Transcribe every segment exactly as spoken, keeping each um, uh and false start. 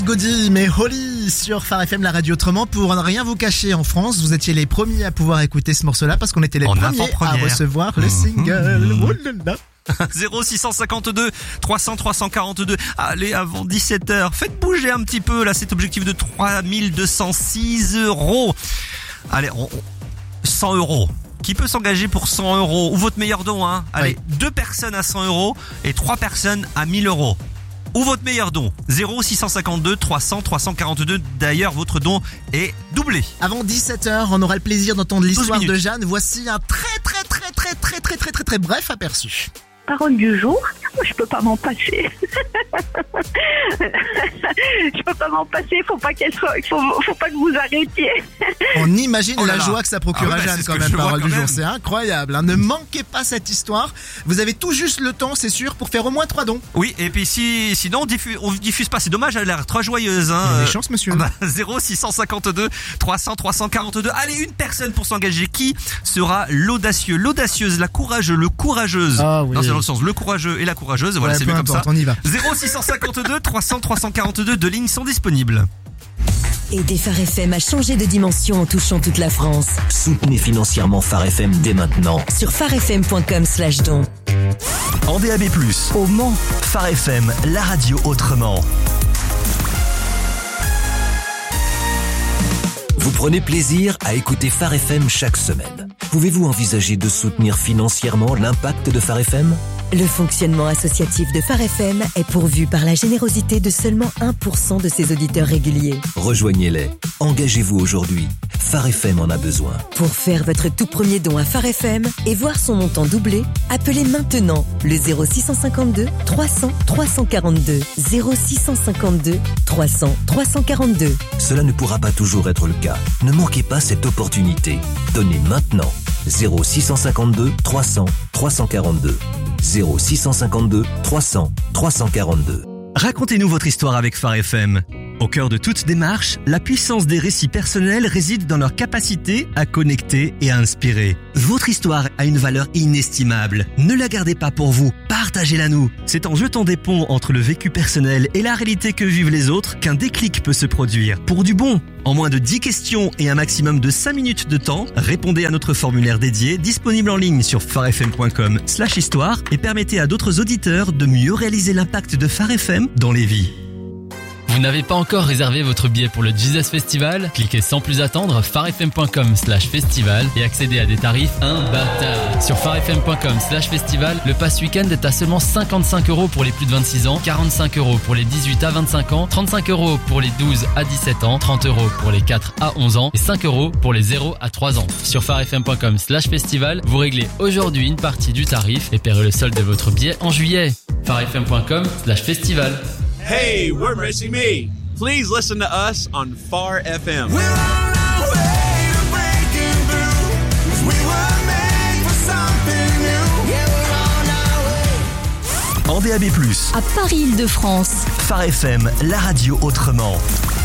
Gaudy, mais Holly sur Phare F M, la radio autrement. Pour ne rien vous cacher, en France, vous étiez les premiers à pouvoir écouter ce morceau-là parce qu'on était les En premiers à recevoir le single. Mmh. Oh là là. zéro six cent cinquante-deux trois cents trois cent quarante-deux. Allez, avant dix-sept heures, faites bouger un petit peu là, cet objectif de trois mille deux cent six euros. Allez, on, cent euros. Qui peut s'engager pour cent euros ou votre meilleur don, hein? Allez, oui. Deux personnes à cent euros et trois personnes à mille euros. Ou votre meilleur don, zéro six cent cinquante-deux trois cents trois cent quarante-deux. D'ailleurs, votre don est doublé. Avant dix-sept heures, on aura le plaisir d'entendre l'histoire de Jeanne. Voici un très très très très très très très très très bref aperçu. Parole du jour, je peux pas m'en passer. Je peux pas m'en passer, faut pas qu'elle soit, faut, faut pas que vous arrêtiez. On imagine oh là la là. joie que ça procure ah à ouais, Jeanne bah, quand même, parole du quand jour, même. c'est incroyable, hein. Ne manquez pas cette histoire, vous avez tout juste le temps, c'est sûr, pour faire au moins trois dons. Oui, et puis si, sinon on diffuse, on diffuse pas, c'est dommage, elle a l'air trop joyeuse, hein. Il y a des chances, monsieur. Ah bah, zéro six cent cinquante-deux trois cents trois cent quarante-deux. Allez, une personne pour s'engager. Qui sera l'audacieux, l'audacieuse, la courageuse, le courageuse? Ah oui. Non, c'est dans le sens, le courageux et la courageuse. Voilà, Ouais, c'est peu mieux comme importe, ça. on y va. zéro six cent cinquante-deux trois cents trois cent quarante-deux. Deux lignes sont disponibles. Aidez Phare F M à changer de dimension en touchant toute la France. Soutenez financièrement Phare F M dès maintenant. Sur pharefm point com slash don. En D A B plus, au Mans, Phare F M, la radio autrement. Vous prenez plaisir à écouter Phare F M chaque semaine. Pouvez-vous envisager de soutenir financièrement l'impact de Phare F M ? Le fonctionnement associatif de Phare F M est pourvu par la générosité de seulement un pour cent de ses auditeurs réguliers. Rejoignez-les. Engagez-vous aujourd'hui. Phare F M en a besoin. Pour faire votre tout premier don à Phare F M et voir son montant doublé, appelez maintenant le zéro six cent cinquante-deux trois cents trois cent quarante-deux. zéro six cent cinquante-deux trois cents trois cent quarante-deux. Cela ne pourra pas toujours être le cas. Ne manquez pas cette opportunité. Donnez maintenant. zéro six cent cinquante-deux trois cents trois cent quarante-deux. zéro six cent cinquante-deux trois cents trois cent quarante-deux. Racontez-nous votre histoire avec Phare F M. Au cœur de toute démarche, la puissance des récits personnels réside dans leur capacité à connecter et à inspirer. Votre histoire a une valeur inestimable. Ne la gardez pas pour vous, partagez-la nous. C'est en jetant des ponts entre le vécu personnel et la réalité que vivent les autres qu'un déclic peut se produire. Pour du bon, en moins de dix questions et un maximum de cinq minutes de temps, répondez à notre formulaire dédié, disponible en ligne sur pharefm point com slash histoire et permettez à d'autres auditeurs de mieux réaliser l'impact de Phare F M dans les vies. Vous n'avez pas encore réservé votre billet pour le Jesus Festival? Cliquez sans plus attendre pharefm point com slash festival et accédez à des tarifs imbattables. Sur pharefm point com slash festival, le pass week-end est à seulement cinquante-cinq euros pour les plus de vingt-six ans, quarante-cinq euros pour les dix-huit à vingt-cinq ans, trente-cinq euros pour les douze à dix-sept ans, trente euros pour les quatre à onze ans et cinq euros pour les zéro à trois ans. Sur pharefm point com slash festival, vous réglez aujourd'hui une partie du tarif et paierez le solde de votre billet en juillet. pharefm point com slash festival. Hey, we're missing me. Please listen to us on Phare F M. We're on our way to breaking through, 'cause we were made for something new. Yeah, we're on our way. En D A B plus, À Paris-Île-de-France. Phare F M, la radio autrement.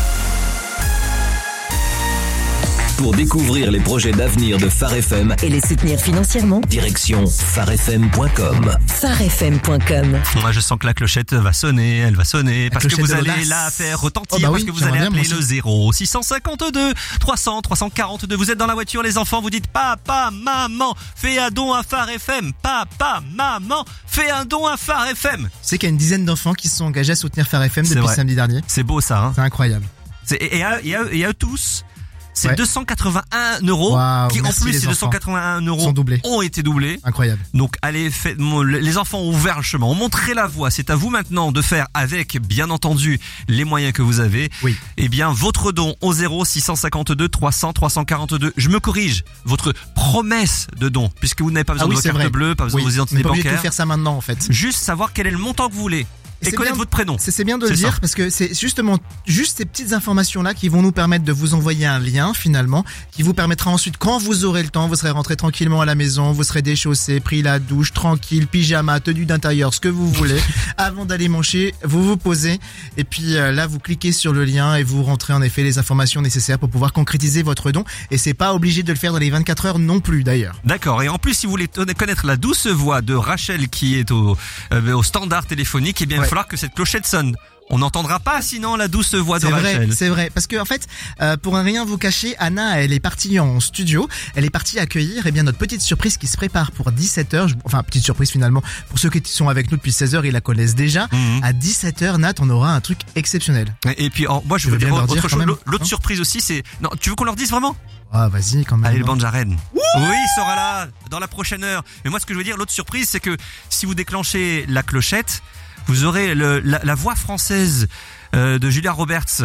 Pour découvrir les projets d'avenir de Phare F M Et les soutenir financièrement, direction pharefm point com. pharefm point com. Moi, je sens que la clochette va sonner, elle va sonner, parce que clochette vous de allez l'audace. la faire retentir, Oh bah parce oui, que vous j'aimerais allez bien, appeler moi le zéro six cent cinquante-deux trois cents trois cent quarante-deux. Vous êtes dans la voiture, les enfants, vous dites papa, maman, fais un don à Phare F M. Papa, maman, fais un don à Phare F M. Tu sais qu'il y a une dizaine d'enfants qui se sont engagés à soutenir Phare F M C'est depuis vrai. samedi dernier. C'est beau ça, hein. C'est incroyable. C'est, et, et, à, et, à, et à eux tous, c'est Ouais. deux cent quatre-vingt-un euros, Waouh, qui en merci plus les ces deux cent quatre-vingt-un euros Sont doublés. ont été doublés. Incroyable. Donc allez, faites, les enfants ont ouvert le chemin, ont montré la voie. C'est à vous maintenant de faire avec, bien entendu, les moyens que vous avez. Oui. Eh bien, votre don au zéro six cent cinquante-deux trois cents trois cent quarante-deux. Je me corrige, votre promesse de don, puisque vous n'avez pas besoin Ah oui, de vos c'est cartes vrai. bleues, pas besoin Oui. de vos On identités n'est pas obligé de bancaires. tout faire ça maintenant en fait. Juste savoir quel est le montant que vous voulez. Et c'est connaître bien- votre prénom. C'est c'est bien de le C'est dire ça. parce que c'est justement juste ces petites informations là qui vont nous permettre de vous envoyer un lien finalement qui vous permettra ensuite quand vous aurez le temps, vous serez rentré tranquillement à la maison, vous serez déchaussé, pris la douche, tranquille, pyjama, tenue d'intérieur, ce que vous voulez. Avant d'aller manger, vous vous posez et puis euh, là vous cliquez sur le lien et vous rentrez en effet les informations nécessaires pour pouvoir concrétiser votre don et c'est pas obligé de le faire dans les vingt-quatre heures non plus d'ailleurs. D'accord. Et en plus, si vous voulez connaître la douce voix de Rachel qui est au, euh, au standard téléphonique, eh bien, il va Ouais. falloir que cette clochette sonne. On n'entendra pas sinon la douce voix de C'est vrai, Rachel. c'est vrai. Parce que en fait, euh, pour un rien vous cacher, Anna, elle est partie en studio. Elle est partie accueillir eh bien notre petite surprise qui se prépare pour dix-sept heures. Enfin, petite surprise finalement. Pour ceux qui sont avec nous depuis seize heures, ils la connaissent déjà. Mhm. À dix-sept heures, Nat, on aura un truc exceptionnel. Et puis, oh, moi, je Tu veux veux dire bien leur autre dire chose. quand même, L'autre l'autre hein surprise aussi, c'est... Non, tu veux qu'on leur dise vraiment? Ah, vas-y, quand même. Allez, le non. Banjaren. Oui, il sera là, dans la prochaine heure. Mais moi, ce que je veux dire, l'autre surprise, c'est que si vous déclenchez la clochette, vous aurez le, la, la voix française euh, de Julia Roberts.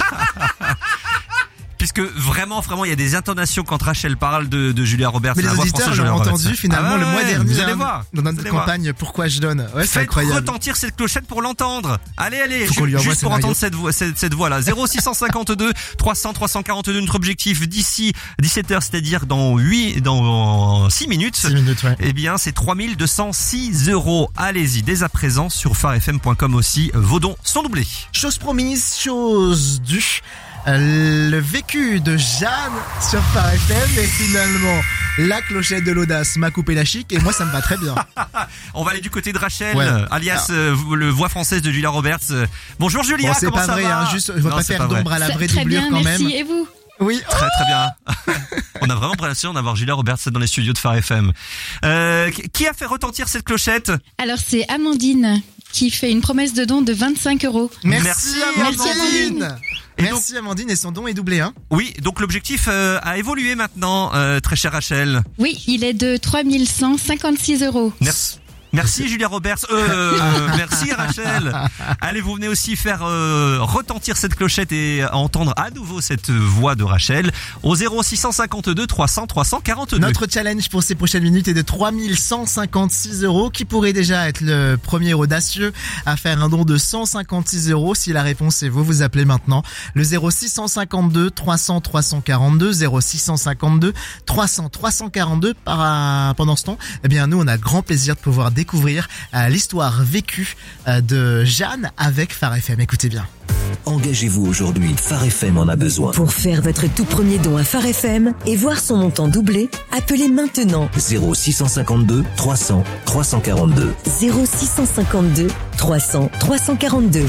Puisque vraiment, vraiment, il y a des intonations quand Rachel parle de, de Julia Roberts. Mais les la voix auditeurs française de l'ont Julia entendu Roberts. finalement Ah ouais, le mois ouais, dernier. Vous allez hein, voir. Dans Vous notre allez voir. campagne Pourquoi je donne. Ouais, c'est Faites incroyable. retentir cette clochette pour l'entendre. Allez, allez, Faut qu'on lui ju- envoie juste pour scénario. entendre cette voix, cette, cette voix-là. zéro six cent cinquante-deux trois cents trois cent quarante-deux. Notre objectif d'ici dix-sept heures, c'est-à-dire dans huit, dans six minutes. six minutes, ouais. Eh bien, c'est trois mille deux cent six euros. Allez-y, dès à présent sur phare f m point com aussi. Vos dons sont doublés. Chose promise, chose due. Euh, le vécu de Jeanne sur Phare F M et finalement la clochette de l'audace m'a coupé la chic et moi ça me va très bien. On va aller du côté de Rachel, Ouais. alias euh, le voix française de Julia Roberts. Euh, Bonjour Julia, Bon, c'est comment pas ça vrai, va hein, juste, je veux Non, pas c'est faire pas vrai. d'ombre à la Ça- vraie Très doublure bien, quand merci. même. Et vous? Oui. Très très bien. On a vraiment l'impression d'avoir Julia Roberts dans les studios de Phare F M. Euh, qui a fait retentir cette clochette? Alors c'est Amandine qui fait une promesse de don de vingt-cinq euros. Merci, Merci, Amandine. Amandine. Et Merci Amandine et son don est doublé, hein. Oui, donc l'objectif euh, a évolué maintenant, euh, très chère Rachel. Oui, il est de trois mille cent cinquante-six euros. Merci. Merci Julia Roberts. Euh, merci Rachel. Allez, vous venez aussi faire euh, retentir cette clochette et entendre à nouveau cette voix de Rachel au zéro six cent cinquante-deux trois cents trois cent quarante-deux. Notre challenge pour ces prochaines minutes est de trois mille cent cinquante-six euros, qui pourrait déjà être le premier audacieux à faire un don de cent cinquante-six euros. Si la réponse est vous, vous appelez maintenant le zéro six cent cinquante-deux trois cents trois cent quarante-deux, zéro six cent cinquante-deux trois cents trois cent quarante-deux. Par, pendant ce temps, eh bien, nous, on a grand plaisir de pouvoir découvrir euh, l'histoire vécue euh, de Jeanne avec Phare F M. Écoutez bien. Engagez-vous aujourd'hui, Phare F M en a besoin. Pour faire votre tout premier don à Phare F M et voir son montant doublé, appelez maintenant zéro six cent cinquante-deux trois cents trois cent quarante-deux. zéro six cent cinquante-deux trois cents trois cent quarante-deux.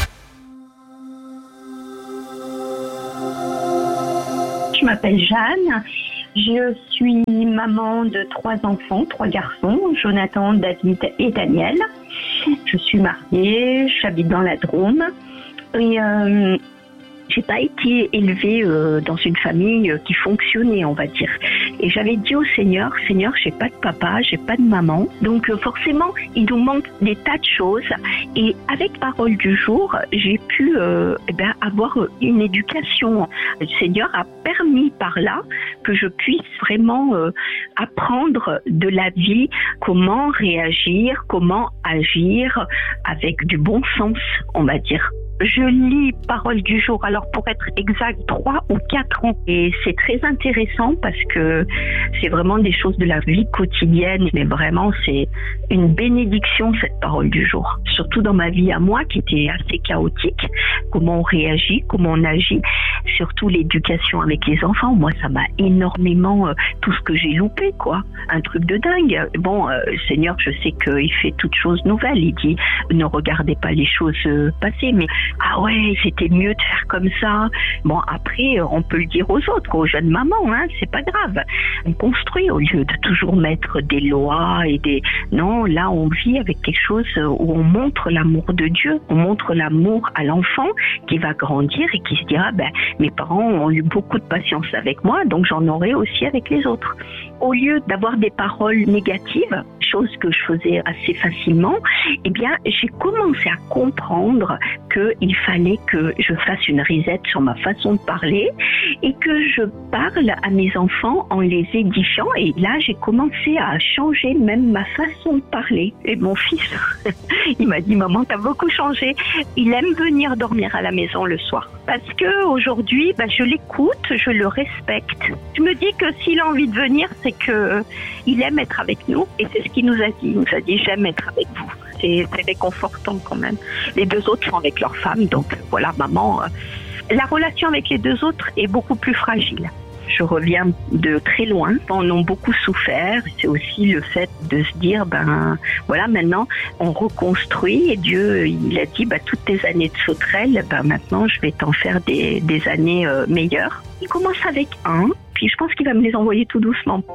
Je m'appelle Jeanne. Je suis maman de trois enfants, trois garçons, Jonathan, David et Daniel. Je suis mariée, j'habite dans la Drôme. Et euh, j'ai pas été élevée euh, dans une famille euh, qui fonctionnait, on va dire. Et j'avais dit au Seigneur, Seigneur, j'ai pas de papa, j'ai pas de maman. Donc euh, forcément, il nous manque des tas de choses. Et avec Parole du jour, j'ai pu euh, eh ben, avoir une éducation. Le Seigneur a permis par là que je puisse vraiment euh, apprendre de la vie, comment réagir, comment agir avec du bon sens, on va dire. Je lis Parole du jour, alors pour être exact, trois ou quatre ans. Et c'est très intéressant parce que c'est vraiment des choses de la vie quotidienne. Mais vraiment, c'est une bénédiction, cette Parole du jour. Surtout dans ma vie à moi, qui était assez chaotique. Comment on réagit, comment on agit. Surtout l'éducation avec les enfants. Moi, ça m'a énormément, euh, tout ce que j'ai loupé, quoi. Un truc de dingue. Bon, euh, Seigneur, je sais qu'il fait toutes choses nouvelles. Il dit, ne regardez pas les choses euh, passées, mais ah ouais, c'était mieux de faire comme ça. Bon, après, on peut le dire aux autres, aux jeunes mamans, hein, c'est pas grave. On construit au lieu de toujours mettre des lois et des... Non, là, on vit avec quelque chose où on montre l'amour de Dieu. On montre l'amour à l'enfant qui va grandir et qui se dira, ben, mes parents ont eu beaucoup de patience avec moi, donc j'en aurai aussi avec les autres. Au lieu d'avoir des paroles négatives, chose que je faisais assez facilement, eh bien, j'ai commencé à comprendre qu'il fallait que je fasse une reset sur ma façon de parler et que je parle à mes enfants en les édifiant. Et là, j'ai commencé à changer même ma façon de parler. Et mon fils, il m'a dit, maman, t'as beaucoup changé. Il aime venir dormir à la maison le soir. Parce que aujourd'hui, bah, je l'écoute, je le respecte. Je me dis que s'il a envie de venir, c'est que il aime être avec nous. Et c'est ce qu'il nous a dit. Il nous a dit, j'aime être avec vous. C'est, c'est réconfortant quand même. Les deux autres sont avec leur femme, donc voilà, maman. Euh, la relation avec les deux autres est beaucoup plus fragile. Je reviens de très loin. On a beaucoup souffert. C'est aussi le fait de se dire, ben voilà, maintenant on reconstruit et Dieu, il a dit, ben, toutes tes années de sauterelle, ben maintenant je vais t'en faire des, des années euh, meilleures. Il commence avec un, puis je pense qu'il va me les envoyer tout doucement.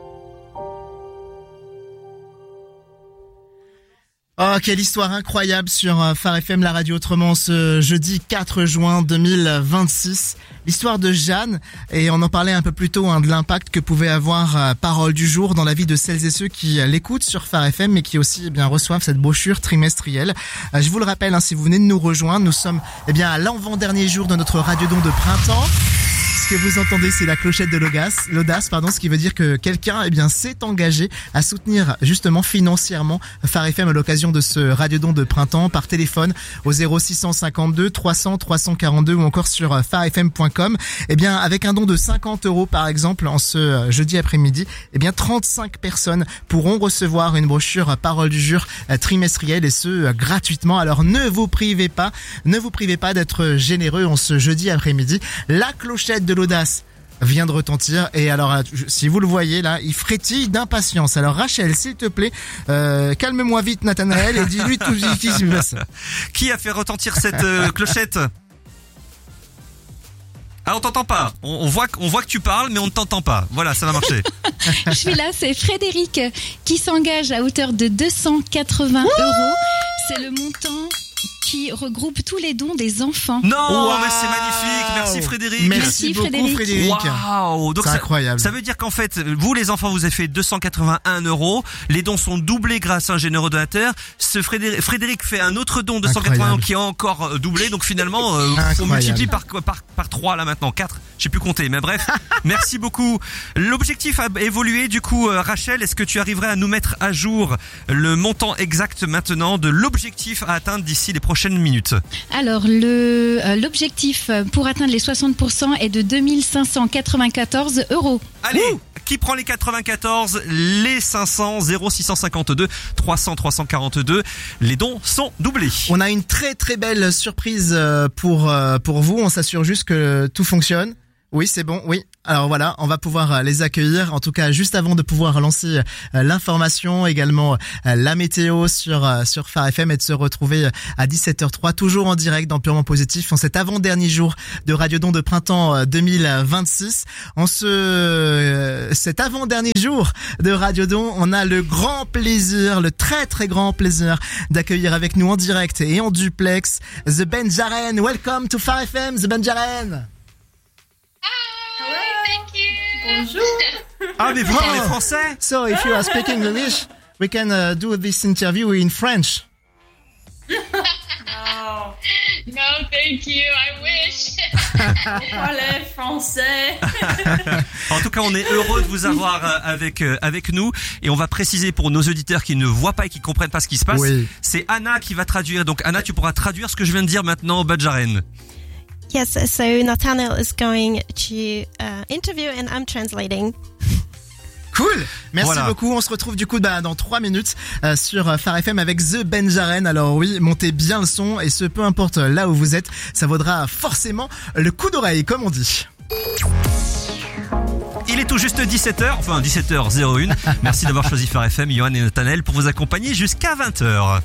Oh, quelle histoire incroyable sur euh, Phare F M, la radio autrement, ce jeudi quatre juin deux mille vingt-six. L'histoire de Jeanne, et on en parlait un peu plus tôt, hein, de l'impact que pouvait avoir euh, Parole du jour dans la vie de celles et ceux qui euh, l'écoutent sur Phare F M, mais qui aussi eh bien reçoivent cette brochure trimestrielle. Euh, je vous le rappelle, hein, si vous venez de nous rejoindre, nous sommes eh bien à l'avant-dernier jour de notre radiodon de printemps. Ce que vous entendez, c'est la clochette de l'audace, l'audace, pardon, ce qui veut dire que quelqu'un, eh bien, s'est engagé à soutenir justement financièrement Phare F M à l'occasion de ce radiodon de printemps par téléphone au zéro six cent cinquante-deux trois cents trois cent quarante-deux ou encore sur phare f m point com. Eh bien, avec un don de cinquante euros par exemple en ce jeudi après-midi, eh bien, trente-cinq personnes pourront recevoir une brochure Parole du jour trimestrielle et ce gratuitement. Alors ne vous privez pas, ne vous privez pas d'être généreux en ce jeudi après-midi. La clochette de l'audace vient de retentir et alors si vous le voyez là, il frétille d'impatience. Alors Rachel, s'il te plaît, euh, calme-moi vite Nathanaël et dis-lui tout ce qui se passe. Qui a fait retentir cette euh, clochette? Ah, on t'entend pas. On, on voit, on voit que tu parles, mais on ne t'entend pas. Voilà, ça va marcher. Je suis là, c'est Frédéric qui s'engage à hauteur de deux cent quatre-vingts euros. C'est le montant qui regroupe tous les dons des enfants. Non, Wow. mais c'est magnifique. Merci Frédéric. Merci, Merci, beaucoup Frédéric. Frédéric. Waouh, donc C'est ça, incroyable. ça veut dire qu'en fait, vous les enfants, vous avez fait deux cent quatre-vingt-un euros. Les dons sont doublés grâce à un généreux donateur. Ce Frédéric, Frédéric fait un autre don de cent quatre-vingts euros Incroyable. qui est encore euh, doublé. Donc finalement, euh, on Incroyable. multiplie par par par trois là maintenant, quatre. J'ai plus compter, mais bref. Merci beaucoup. L'objectif a évolué. Du coup, euh, Rachel, est-ce que tu arriverais à nous mettre à jour le montant exact maintenant de l'objectif à atteindre d'ici les prochaines minutes? Alors, le, euh, l'objectif pour atteindre les soixante pour cent est de deux mille cinq cent quatre-vingt-quatorze euros. Allez, qui prend les quatre-vingt-quatorze, les cinq cents, zéro six cent cinquante-deux trois cents trois cent quarante-deux. Les dons sont doublés. On a une très très belle surprise euh, pour euh, pour vous. On s'assure juste que tout fonctionne. Oui, c'est bon. Oui. Alors voilà, on va pouvoir euh, les accueillir. En tout cas, juste avant de pouvoir lancer euh, l'information, également euh, la météo sur euh, sur Phare F M et de se retrouver euh, à dix-sept heures zéro trois, toujours en direct dans Purement Positif, en cet avant-dernier jour de Radiodon de printemps euh, deux mille vingt-six. En ce euh, cet avant-dernier jour de Radiodon, on a le grand plaisir, le très très grand plaisir d'accueillir avec nous en direct et en duplex The Benjaren. Welcome to Phare F M, The Benjaren. Ah, mais vous parlez Oh. français? So, if you are speaking English, we can uh, do this interview in French. Oh, No, thank you. I wish. parlez français. En tout cas, on est heureux de vous avoir euh, avec euh, avec nous et on va préciser pour nos auditeurs qui ne voient pas et qui comprennent pas ce qui se passe. Oui. C'est Anna qui va traduire. Donc Anna, tu pourras traduire ce que je viens de dire maintenant au Benjaren. Yes, so Nathaniel is going to uh, interview and I'm translating. Cool. Merci Voilà. beaucoup. On se retrouve du coup bah, dans trois minutes euh, sur euh, Phare F M avec The Benjaren. Alors oui, montez bien le son et ce peu importe là où vous êtes, ça vaudra forcément le coup d'oreille, comme on dit. Il est tout juste dix-sept heures, enfin dix-sept heures zéro un. Merci d'avoir choisi Phare F M, Johan et Nathanaël, pour vous accompagner jusqu'à vingt heures.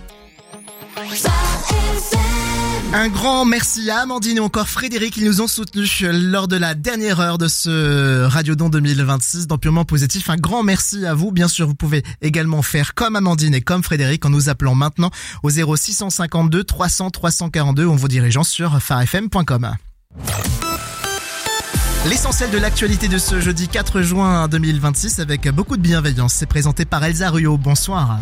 Un grand merci à Amandine et encore Frédéric qui nous ont soutenus lors de la dernière heure de ce Radiodon deux mille vingt-six dans Purement Positif. Un grand merci à vous. Bien sûr, vous pouvez également faire comme Amandine et comme Frédéric en nous appelant maintenant au zéro six cent cinquante-deux trois cents trois cent quarante-deux ou en vous dirigeant sur phare f m point com. L'essentiel de l'actualité de ce jeudi quatre juin deux mille vingt-six avec beaucoup de bienveillance. C'est présenté par Elsa Ruot. Bonsoir.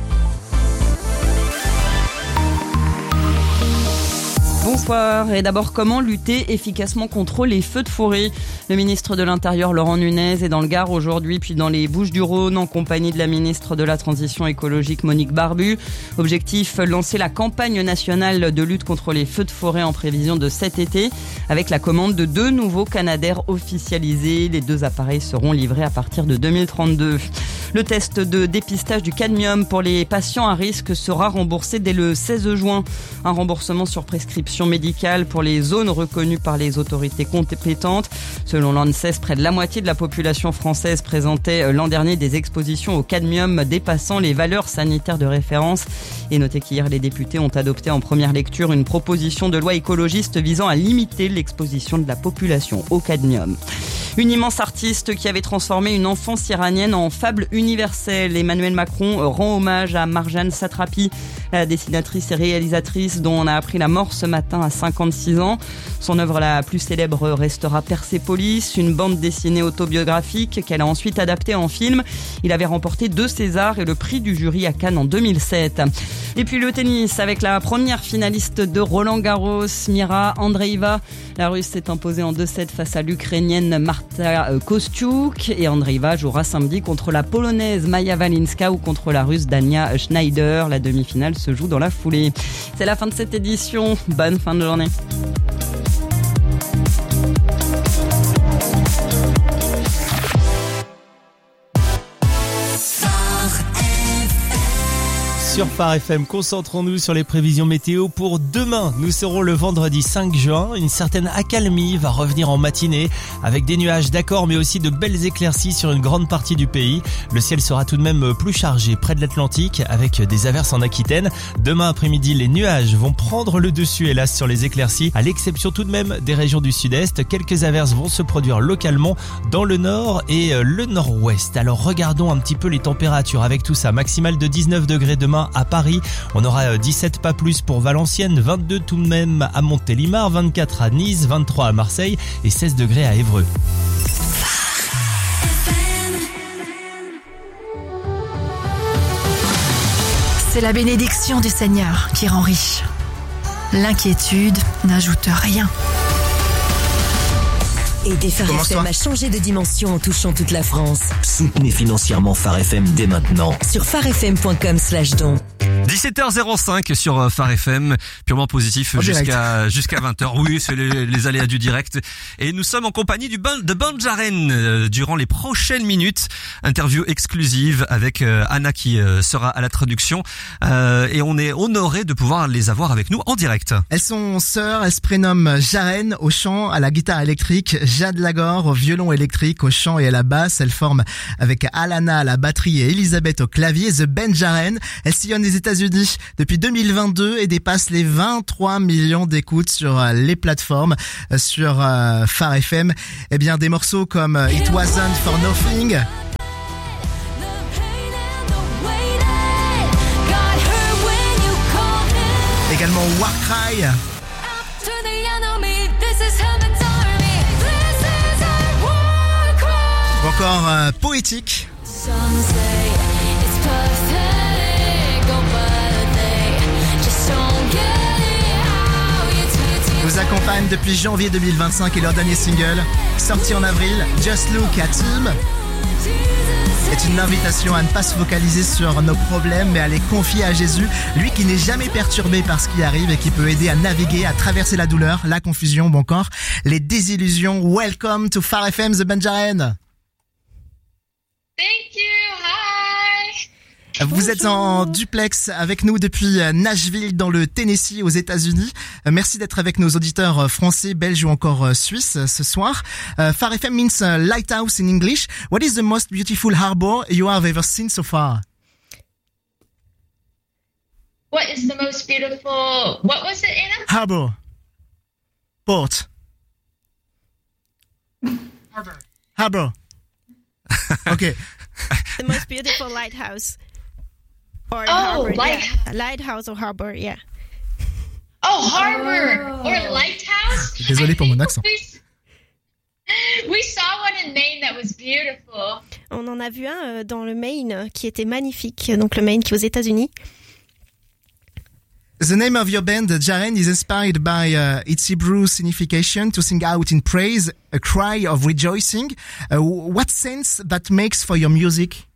Bonsoir. Et d'abord, comment lutter efficacement contre les feux de forêt? Le ministre de l'Intérieur, Laurent Nunez, est dans le Gard aujourd'hui, puis dans les Bouches-du-Rhône, en compagnie de la ministre de la Transition écologique, Monique Barbu. Objectif, lancer la campagne nationale de lutte contre les feux de forêt en prévision de cet été, avec la commande de deux nouveaux Canadair officialisés. Les deux appareils seront livrés à partir de deux mille trente-deux. Le test de dépistage du cadmium pour les patients à risque sera remboursé dès le seize juin. Un remboursement sur prescription médicale pour les zones reconnues par les autorités compétentes. Selon l'ANSES, près de la moitié de la population française présentait l'an dernier des expositions au cadmium dépassant les valeurs sanitaires de référence. Et notez qu'hier, les députés ont adopté en première lecture une proposition de loi écologiste visant à limiter l'exposition de la population au cadmium. Une immense artiste qui avait transformé une enfance iranienne en fable universelle. Emmanuel Macron rend hommage à Marjane Satrapi, la dessinatrice et réalisatrice dont on a appris la mort ce matin à cinquante-six ans. Son œuvre la plus célèbre restera Persépolis, une bande dessinée autobiographique qu'elle a ensuite adaptée en film. Il avait remporté deux Césars et le prix du jury à Cannes en deux mille sept. Et puis le tennis avec la première finaliste de Roland Garros, Mira Andreeva. La Russe s'est imposée en deux sept face à l'Ukrainienne Marta Kostyuk et Andreeva jouera samedi contre la Polonaise Maja Walinska ou contre la Russe Dania Schneider. La demi-finale se joue dans la foulée. C'est la fin de cette édition. Bonne fin de journée. Sur Phare F M, concentrons-nous sur les prévisions météo pour demain. Nous serons le vendredi cinq juin. Une certaine accalmie va revenir en matinée avec des nuages d'accord mais aussi de belles éclaircies sur une grande partie du pays. Le ciel sera tout de même plus chargé près de l'Atlantique avec des averses en Aquitaine. Demain après-midi, les nuages vont prendre le dessus hélas sur les éclaircies à l'exception tout de même des régions du sud-est. Quelques averses vont se produire localement dans le nord et le nord-ouest. Alors regardons un petit peu les températures avec tout ça. Maximale de dix-neuf degrés demain à Paris, on aura dix-sept pas plus pour Valenciennes, vingt-deux tout de même à Montélimar, vingt-quatre à Nice, vingt-trois à Marseille et seize degrés à Évreux. C'est la bénédiction du Seigneur qui rend riche. L'inquiétude n'ajoute rien. Aidez Phare F M à changer de dimension en touchant toute la France. Soutenez financièrement Phare F M dès maintenant. Sur pharefm point com slash don. dix-sept heures zéro cinq sur Phare F M, purement positif En jusqu'à jusqu'à vingt heures. Oui, c'est les, les aléas du direct. Et nous sommes en compagnie du ban, de Banjaren euh, durant les prochaines minutes. Interview exclusive avec euh, Anna qui euh, sera à la traduction. Euh, et on est honoré de pouvoir les avoir avec nous en direct. Elles sont sœurs, elles se prénomment Jaren au chant, à la guitare électrique, Jade Lagor au violon électrique, au chant et à la basse. Elles forment avec Alana à la batterie et Elisabeth au clavier The Banjaren. Elles sillonnent les États-Unis depuis deux mille vingt-deux et dépassent les vingt-trois millions d'écoutes sur les plateformes, sur euh, Phare F M. Eh bien, des morceaux comme It Wasn't For Nothing, également Warcry, ou encore euh, Poétique. Vous accompagne depuis janvier deux mille vingt-cinq et leur dernier single, sorti en avril, Just Look at Him, est une invitation à ne pas se focaliser sur nos problèmes mais à les confier à Jésus, lui qui n'est jamais perturbé par ce qui arrive et qui peut aider à naviguer, à traverser la douleur, la confusion ou encore les désillusions. Welcome to Phare F M, The Banjaren. Thank you, hi. Vous êtes en duplex avec nous depuis Nashville dans le Tennessee aux États-Unis. Merci d'être avec nos auditeurs français, belges ou encore suisses ce soir. Uh, Phare F M means uh, lighthouse in English. What is the most beautiful harbor you have ever seen so far? What is the most beautiful? What was it, Anna? Harbor. Port. Harbor. Harbor. Okay. The most beautiful lighthouse. Or Oh, harbor, light- yeah. Lighthouse or harbor, yeah. Oh, harbor or lighthouse. Désolé pour mon accent. We, we saw one in Maine that was beautiful. On en a vu un euh, dans le Maine qui était magnifique, donc le Maine qui est aux États-Unis. The name of your band, Jaren, is inspired by uh, its Hebrew signification to sing out in praise, a cry of rejoicing. Uh, what sense that makes for your music?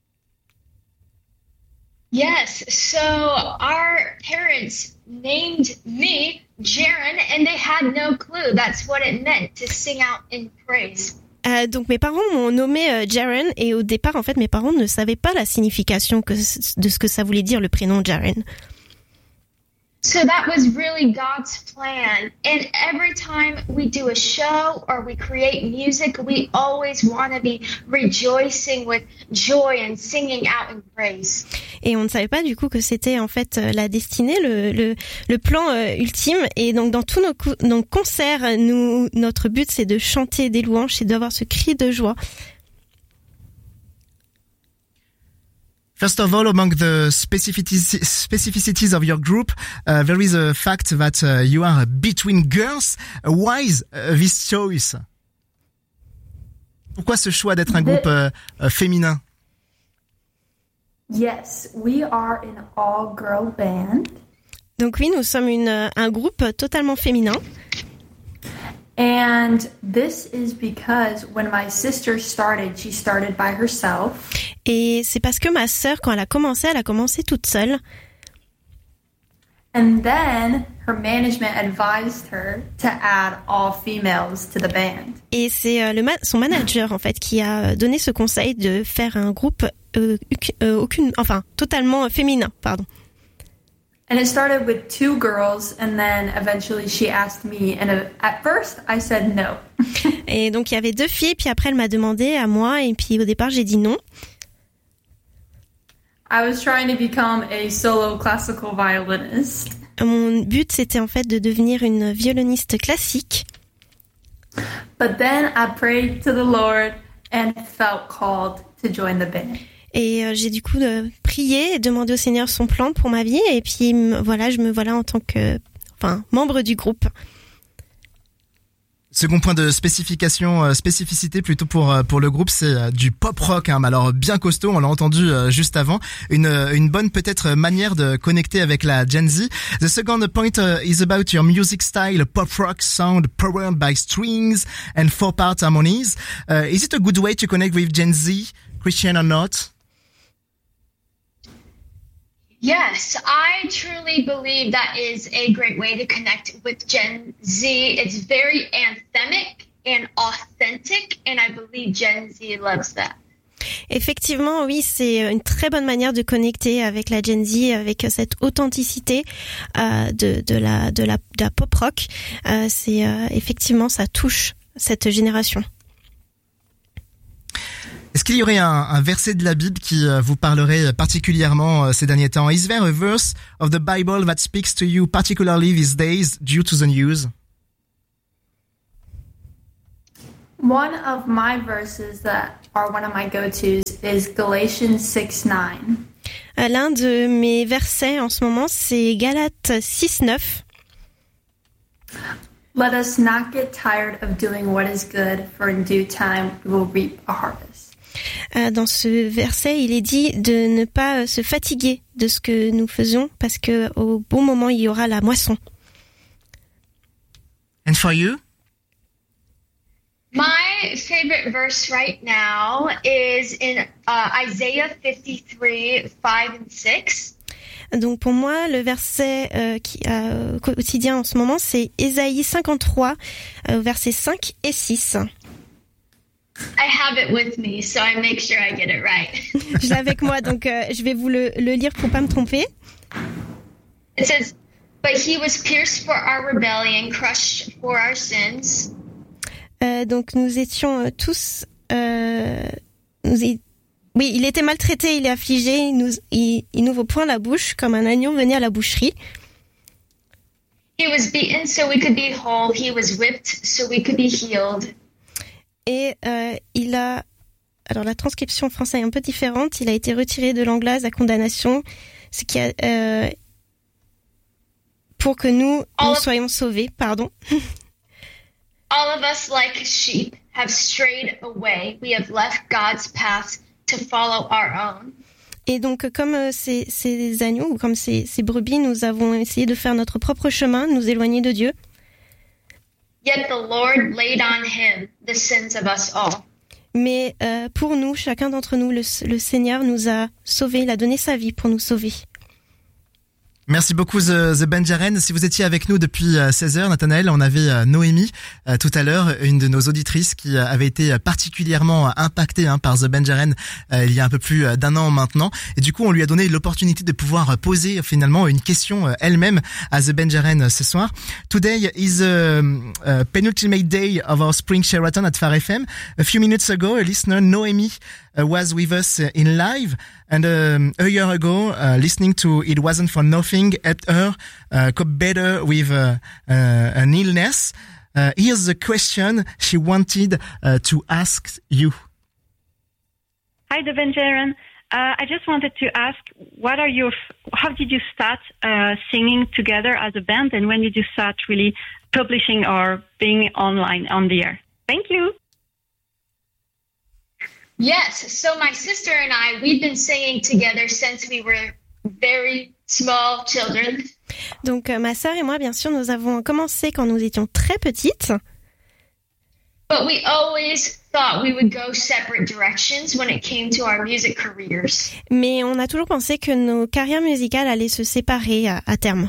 Yes, so our parents named me Jaren, and they had no clue that's what it meant to sing out in praise. Euh, donc mes parents m'ont nommé euh, Jaren et au départ en fait mes parents ne savaient pas la signification que, de ce que ça voulait dire le prénom Jaren. So that was really God's plan. And every time we do a show or we create music, we always want to be rejoicing with joy and singing out in praise. Et on ne savait pas du coup que c'était en fait euh, la destinée, le, le, le plan euh, ultime. Et donc dans tous nos, cou- nos concerts, nous, notre but c'est de chanter des louanges et d'avoir ce cri de joie. First of all, among the specificities, specificities of your group, uh, there is a fact that uh, you are between girls. Uh, why is uh, this choice? Pourquoi ce choix d'être un groupe uh, uh, féminin? Yes, we are an all-girl band. Donc oui, nous sommes une, un groupe totalement féminin. And this is because when my sister started, she started by herself. Et c'est parce que ma sœur, quand elle a commencé, elle a commencé toute seule. And then her management advised her to add all females to the band. Et c'est euh, le ma- son manager en fait qui a donné ce conseil de faire un groupe euh, euh, aucune, enfin totalement féminin, pardon. And it started with two girls, and then eventually she asked me, and at first I said no. Et donc il y avait deux filles, puis après elle m'a demandé à moi, et puis au départ j'ai dit non. I was trying to become a solo classical violinist. Mon but c'était en fait de devenir une violoniste classique. But then I prayed to the Lord and felt called to join the band. Et euh, j'ai du coup euh, prié et demandé au Seigneur son plan pour ma vie. Et puis m- voilà, je me voilà en tant que, enfin, membre du groupe. Second point de spécification, euh, spécificité plutôt pour euh, pour le groupe, c'est euh, du pop rock, hein, mais alors bien costaud. On l'a entendu euh, juste avant. Une une bonne peut-être manière de connecter avec la Gen Z. The second point uh, is about your music style, pop rock sound powered by strings and four part harmonies. Uh, is it a good way to connect with Gen Z, Christian or not? Yes, I truly believe that is a great way to connect with Gen Z. It's very anthemic and authentic, and I believe Gen Z loves that. Effectivement, oui, c'est une très bonne manière de connecter avec la Gen Z, avec cette authenticité euh, de, de, la, de, la, de la pop rock. Euh, c'est euh, effectivement, ça touche cette génération. Est-ce qu'il y aurait un, un verset de la Bible qui euh, vous parlerait particulièrement euh, ces derniers temps? Is there a verse of the Bible that speaks to you particularly these days due to the news? One of my verses that are one of my go-tos is Galatians six nine. Euh, L'un de mes versets en ce moment, c'est Galates six neuf. Let us not get tired of doing what is good, for in due time we will reap a harvest. Euh, dans ce verset, il est dit de ne pas euh, se fatiguer de ce que nous faisons parce que au bon moment, il y aura la moisson. And for you? My favorite verse right now is in uh, Isaiah fifty-three, five and six. Donc pour moi, le verset euh, qui euh, quotidien en ce moment, c'est Ésaïe cinquante-trois, euh, versets cinq et six. I have it with me, so I make sure I get it right. Je l'ai avec moi, donc euh, je vais vous le, le lire pour pas me tromper. It says, "But he was pierced for our rebellion, crushed for our sins." Euh, donc nous étions euh, tous... Euh, nous y... Oui, il était maltraité, il est affligé, il nous, il, il n'ouvre point la bouche comme un agneau venu à la boucherie. He was beaten so we could be whole. He was whipped so we could be healed. Et euh, il a... Alors la transcription française est un peu différente. Il a été retiré de l'anglaise à condamnation, ce qui a... Euh, pour que nous, nous soyons sauvés, pardon. All of us, like sheep, have strayed away. We have left God's path to follow our own. Et donc, comme euh, ces, ces agneaux ou comme ces, ces brebis, nous avons essayé de faire notre propre chemin, nous éloigner de Dieu. Yet the Lord laid on him the sins of us all. Mais euh, pour nous, chacun d'entre nous, le, le Seigneur nous a sauvés, il a donné sa vie pour nous sauver. Merci beaucoup The, The Benjaren. Si vous étiez avec nous depuis seize heures, Nathanaël, on avait euh, Noémie euh, tout à l'heure, une de nos auditrices qui euh, avait été particulièrement impactée hein, par The Benjaren euh, il y a un peu plus d'un an maintenant. Et du coup, on lui a donné l'opportunité de pouvoir poser finalement une question euh, elle-même à The Benjaren ce soir. Today is a, a penultimate day of our spring Sheraton at Phare F M. A few minutes ago, a listener, Noémie, uh, was with us uh, in live. And um, a year ago, uh, listening to It Wasn't For Nothing helped her uh, cope better with uh, uh, an illness. Uh, here's the question she wanted uh, to ask you. Hi, The Benjaren. Uh, I just wanted to ask, what are your, how did you start uh, singing together as a band, and when did you start really publishing or being online on the air? Thank you. Yes, so my sister and I, we've been singing together since we were very small children. Donc euh, ma sœur et moi, bien sûr, nous avons commencé quand nous étions très petites. But we always thought we would go separate directions when it came to our music careers. Mais on a toujours pensé que nos carrières musicales allaient se séparer à, à terme.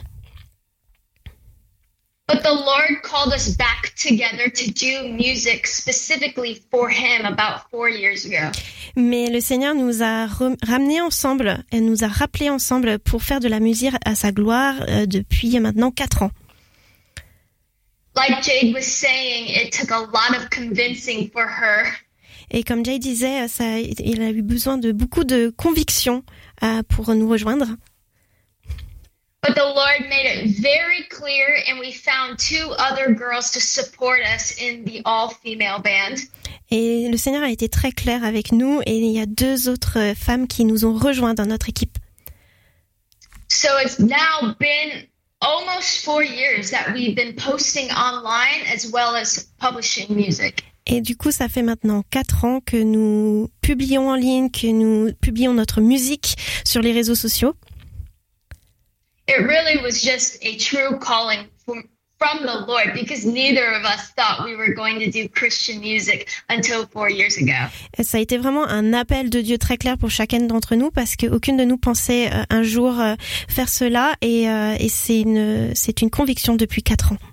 But the Lord called us back together to do music specifically for Him about four years ago. Mais le Seigneur nous a re- ramenés ensemble, et nous a rappelés ensemble pour faire de la musique à sa gloire euh, depuis maintenant quatre ans. Like Jade was saying, it took a lot of convincing for her. Et comme Jay disait, ça, il a eu besoin de beaucoup de conviction euh, pour nous rejoindre. But the Lord made it very clear, and we found two other girls to support us in the all-female band. Et le Seigneur a été très clair avec nous, et il y a deux autres femmes qui nous ont rejoints dans notre équipe. So it's now been almost four years that we've been posting online as well as publishing music. Et du coup, ça fait maintenant quatre ans que nous publions en ligne, que nous publions notre musique sur les réseaux sociaux. It really was just a true calling from, from the Lord, because neither of us thought we were going to do Christian music until four years ago. Et ça a été vraiment un appel de Dieu très clair pour chacune d'entre nous, parce qu'aucune de nous pensait euh, un jour euh, faire cela, et, euh, et c'est une, c'est une conviction depuis quatre ans.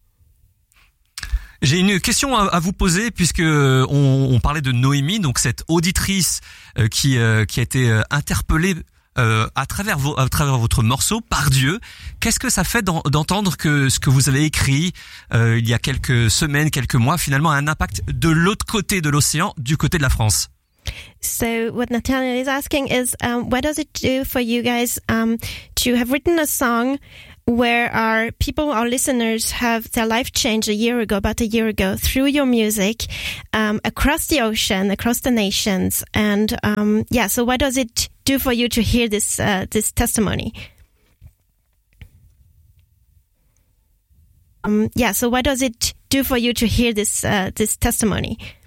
J'ai une question à, à vous poser, puisque on, on parlait de Noémie, donc cette auditrice euh, qui, euh, qui a été euh, interpellée Euh, à travers vos, à travers votre morceau par Dieu. Qu'est-ce que ça fait d'en, d'entendre que ce que vous avez écrit euh, il y a quelques semaines, quelques mois, finalement a un impact de l'autre côté de l'océan, du côté de la France? So what Nathaniel is asking is, um, what does it do for you guys um, to have written a song where our people, our listeners, have their life changed a year ago, about a year ago, through your music, um, across the ocean, across the nations, and um, yeah. So what does it do for you to hear this uh, this testimony? Um, yeah. So what does it do for you to hear this uh, this testimony?